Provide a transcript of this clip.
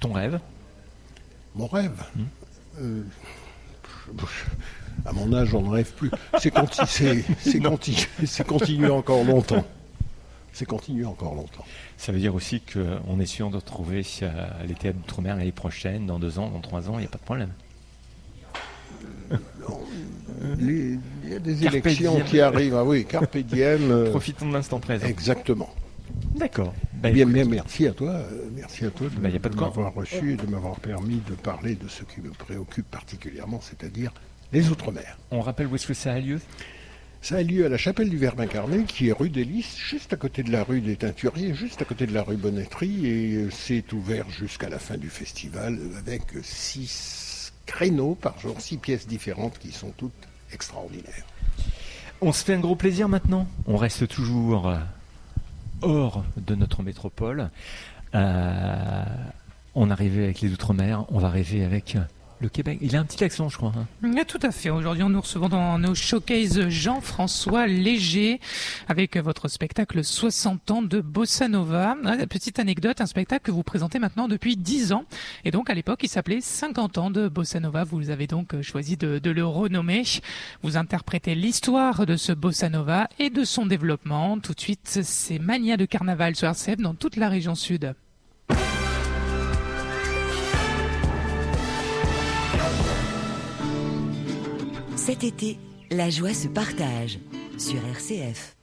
ton rêve? Mon rêve à mon âge, on n'en rêve plus. C'est continuer encore longtemps. C'est continuer encore longtemps. Ça veut dire aussi qu'on est sûr de retrouver les théâtres d'outre-mer l'année prochaine, dans 2 ans, dans 3 ans, il n'y a pas de problème. Il y a des Carpe élections diem. qui arrivent. Ah oui, carpe diem. Profitons de l'instant présent. Exactement. D'accord. Bien, merci à toi. Merci à toi y a pas de de quoi. m'avoir reçu et de m'avoir permis de parler de ce qui me préoccupe particulièrement, c'est-à-dire les Outre-mer. On rappelle où est-ce que ça a lieu? Ça a lieu à la chapelle du Verbe incarné, qui est rue des Lys, juste à côté de la rue des Teinturiers, juste à côté de la rue Bonneterie, et c'est ouvert jusqu'à la fin du festival avec 6 créneaux par jour, 6 pièces différentes qui sont toutes extraordinaires. On se fait un gros plaisir maintenant. On reste toujours hors de notre métropole. On arrivait avec les Outre-mer, on va arriver avec le Québec. Il a un petit accent, je crois. Oui, tout à fait. Aujourd'hui, nous recevons dans nos showcases Jean-François Léger avec votre spectacle 60 ans de Bossa Nova. Petite anecdote, un spectacle que vous présentez maintenant depuis 10 ans. Et donc, à l'époque, il s'appelait 50 ans de Bossa Nova. Vous avez donc choisi de le renommer. Vous interprétez l'histoire de ce Bossa Nova et de son développement. Tout de suite, c'est Mania de Carnaval sur RCF dans toute la région sud. Cet été, la joie se partage sur RCF.